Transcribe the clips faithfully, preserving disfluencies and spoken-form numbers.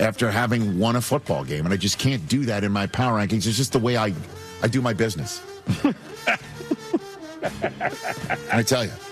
after having won a football game, and I just can't do that in my power rankings. It's just the way I, I do my business. I tell you.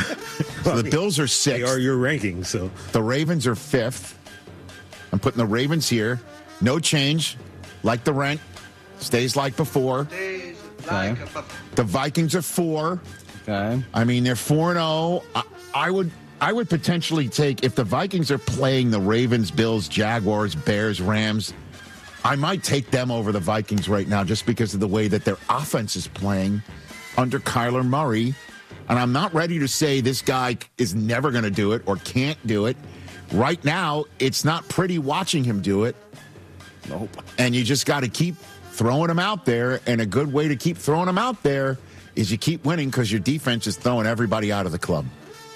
So the Bills are sixth. They are your rankings, so. The Ravens are fifth. I'm putting the Ravens here. No change. Like the rent. Stays like before. Stays like okay. The Vikings are four. Okay. I mean, they're four and oh. I, I would I would potentially take, if the Vikings are playing the Ravens, Bills, Jaguars, Bears, Rams, I might take them over the Vikings right now just because of the way that their offense is playing under Kyler Murray. And I'm not ready to say this guy is never going to do it or can't do it. Right now, it's not pretty watching him do it. Nope. And you just got to keep throwing him out there. And a good way to keep throwing him out there is you keep winning because your defense is throwing everybody out of the club,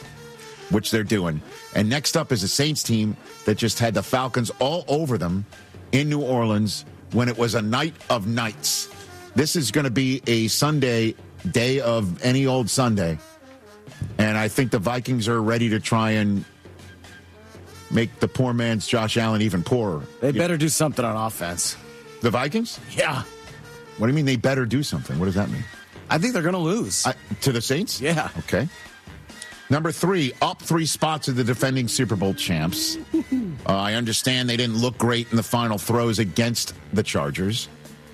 which they're doing. And next up is a Saints team that just had the Falcons all over them in New Orleans when it was a night of nights. This is going to be a Sunday, day of any old Sunday. And I think the Vikings are ready to try and make the poor man's Josh Allen even poorer. They better do something on offense. The Vikings? Yeah. What do you mean they better do something? What does that mean? I think they're going to lose. Uh, to the Saints? Yeah. Okay. Number three, up three spots of the defending Super Bowl champs. Uh, I understand they didn't look great in the final throws against the Chargers,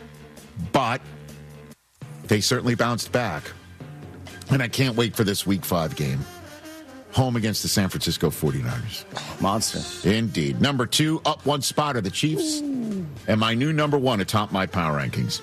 but they certainly bounced back. And I can't wait for this week five game. Home against the San Francisco forty-niners. Monster. Indeed. Number two, up one spot are the Chiefs. Ooh. And my new number one atop my power rankings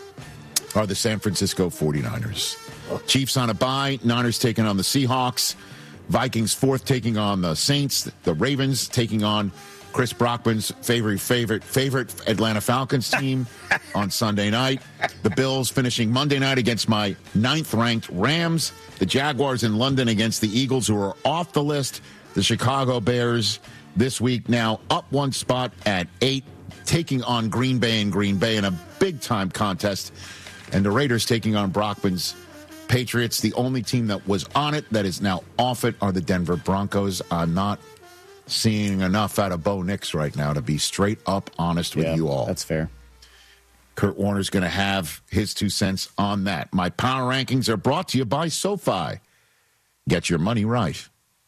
are the San Francisco forty-niners. Oh. Chiefs on a bye. Niners taking on the Seahawks. Vikings fourth taking on the Saints. The Ravens taking on Chris Brockman's favorite, favorite, favorite Atlanta Falcons team on Sunday night. The Bills finishing Monday night against my ninth-ranked Rams. The Jaguars in London against the Eagles, who are off the list. The Chicago Bears this week now up one spot at eight, taking on Green Bay and Green Bay in a big-time contest. And the Raiders taking on Brockman's Patriots. The only team that was on it that is now off it are the Denver Broncos. I'm not seeing enough out of Bo Nix right now to be straight up honest with yeah, you all. That's fair. Kurt Warner's going to have his two cents on that. My power rankings are brought to you by SoFi. Get your money right.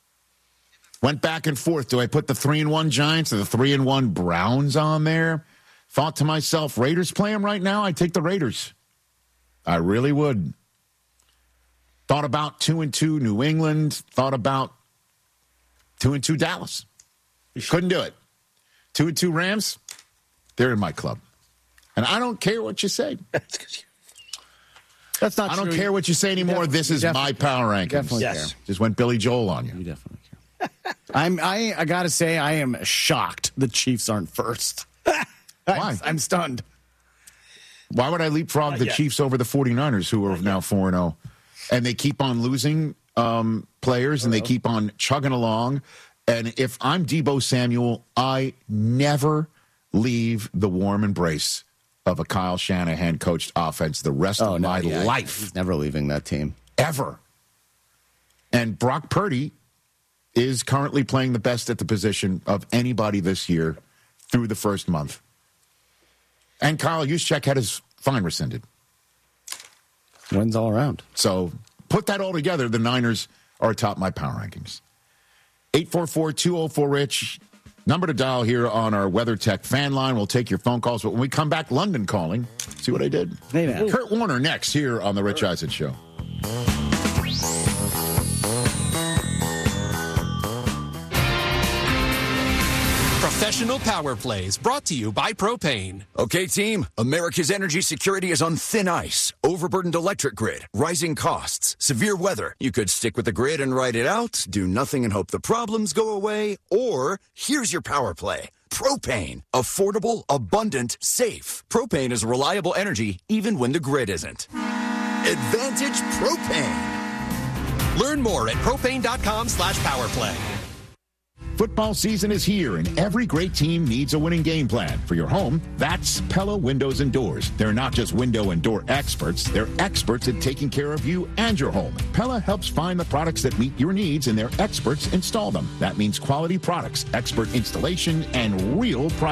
Went back and forth. Do I put the three and one Giants or the three and one Browns on there? Thought to myself, Raiders play them right now. I'd take the Raiders. I really would. Thought about two and two New England. Thought about two and two Dallas. Couldn't do it. Two and two Rams. They're in my club. And I don't care what you say. That's not I true. don't care what you say anymore. This is my power rankings. Definitely Yes. care. Just went Billy Joel on you. You definitely care. I'm, I, I got to say, I am shocked the Chiefs aren't first. Why? I'm, I'm stunned. Why would I leapfrog the yet. Chiefs over the forty-niners, who are now four and oh? And they keep on losing um, players, and they keep on chugging along. And if I'm Deebo Samuel, I never leave the warm embrace of a Kyle Shanahan-coached offense the rest Oh, of no, my yeah, life. He's never leaving that team. Ever. And Brock Purdy is currently playing the best at the position of anybody this year through the first month. And Kyle Juszczyk had his fine rescinded. Wins all around. So put that all together, the Niners are atop my power rankings. eight four four, two oh four, RICH. Number to dial here on our WeatherTech fan line. We'll take your phone calls. But when we come back, London calling. See what I did? Hey, man. Kurt Warner next here on the Rich Eisen Show. Professional Power Plays brought to you by Propane. Okay, team, America's energy security is on thin ice. Overburdened electric grid, rising costs, severe weather. You could stick with the grid and ride it out, do nothing and hope the problems go away, or here's your power play. Propane. Affordable, abundant, safe. Propane is reliable energy even when the grid isn't. Advantage Propane. Learn more at propane.com slash powerplay. Football season is here, and every great team needs a winning game plan. For your home, that's Pella Windows and Doors. They're not just window and door experts. They're experts at taking care of you and your home. Pella helps find the products that meet your needs, and their experts install them. That means quality products, expert installation, and real price.